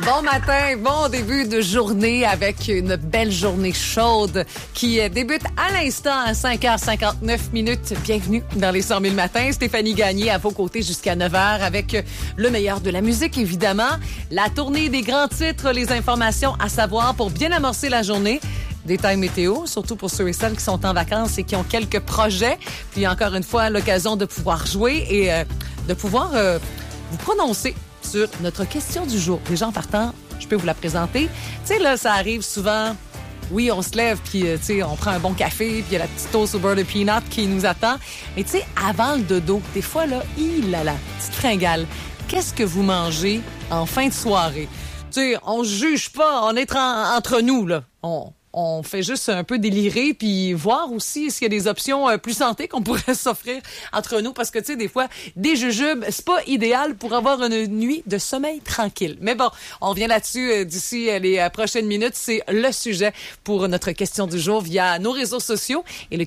Bon matin, bon début de journée avec une belle journée chaude qui débute à l'instant à 5h59. Bienvenue dans les 100 000 matins. Stéphanie Gagné à vos côtés jusqu'à 9h avec le meilleur de la musique, évidemment. La tournée des grands titres, les informations à savoir pour bien amorcer la journée. Détails météo, surtout pour ceux et celles qui sont en vacances et qui ont quelques projets. Puis encore une fois, l'occasion de pouvoir jouer et de pouvoir vous prononcer sur notre question du jour. Déjà en partant, je peux vous la présenter. Tu sais, là, ça arrive souvent. Oui, on se lève, puis tu sais, on prend un bon café, puis il y a la petite toast au beurre de peanut qui nous attend. Mais tu sais, avant le dodo, des fois, là, petite fringale. Qu'est-ce que vous mangez en fin de soirée? Tu sais, on se juge pas, on est entre nous, là. On fait juste un peu délirer puis voir aussi s'il y a des options plus santé qu'on pourrait s'offrir entre nous parce que tu sais des fois des jujubes c'est pas idéal pour avoir une nuit de sommeil tranquille. Mais bon, on revient là-dessus d'ici les prochaines minutes, c'est le sujet pour notre question du jour via nos réseaux sociaux et le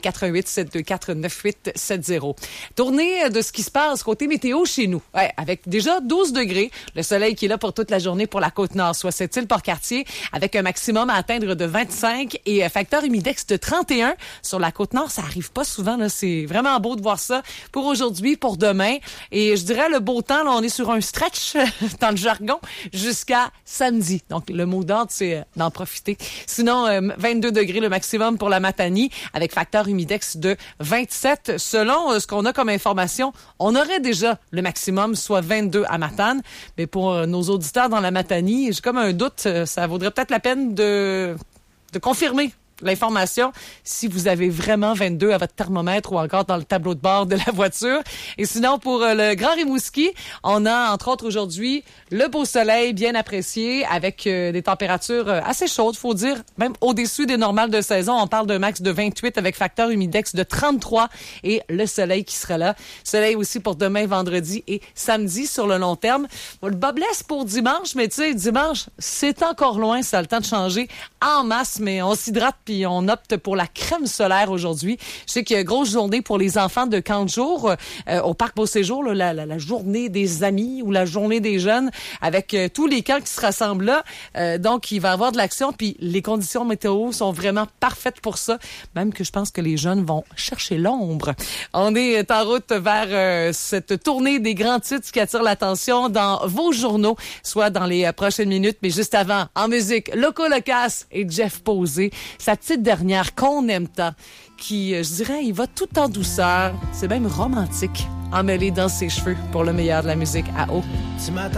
88-724-9870. Tournée de ce qui se passe côté météo chez nous. Ouais, avec déjà 12 degrés, le soleil qui est là pour toute la journée pour la Côte-Nord, soit cette île Port-Cartier avec un maximum à atteindre de 25 et facteur humidex de 31 sur la Côte-Nord. Ça arrive pas souvent, là. C'est vraiment beau de voir ça pour aujourd'hui, pour demain. Et je dirais le beau temps, là, on est sur un stretch dans le jargon jusqu'à samedi. Donc, le mot d'ordre, c'est d'en profiter. Sinon, 22 degrés le maximum pour la Matanie avec facteur humidex de 27. Selon ce qu'on a comme information, on aurait déjà le maximum, soit 22 à Matane. Mais pour nos auditeurs dans la Matanie, j'ai comme un doute. Ça vaudrait peut-être la peine de confirmer l'information si vous avez vraiment 22 à votre thermomètre ou encore dans le tableau de bord de la voiture. Et sinon, pour le Grand Rimouski, on a entre autres aujourd'hui le beau soleil bien apprécié avec des températures assez chaudes, faut dire, même au-dessus des normales de saison. On parle d'un max de 28 avec facteur humidex de 33 et le soleil qui sera là. Soleil aussi pour demain, vendredi et samedi sur le long terme. Bon, le bas blesse pour dimanche, mais tu sais, dimanche, c'est encore loin, ça a le temps de changer en masse, mais on s'hydrate puis on opte pour la crème solaire aujourd'hui. Je sais qu'il y a une grosse journée pour les enfants de camp de jour au Parc Beau Séjour, là, la journée des amis ou la journée des jeunes avec tous les camps qui se rassemblent là. Donc, il va y avoir de l'action puis les conditions météo sont vraiment parfaites pour ça. Même que je pense que les jeunes vont chercher l'ombre. On est en route vers cette tournée des grands titres qui attirent l'attention dans vos journaux, soit dans les prochaines minutes. Mais juste avant, en musique, Loco Locas et Jeff Posé. Sa petite dernière qu'on aime tant, qui, je dirais, il va tout en douceur. C'est même romantique, emmêlé dans ses cheveux pour le meilleur de la musique à eau. Ce matin,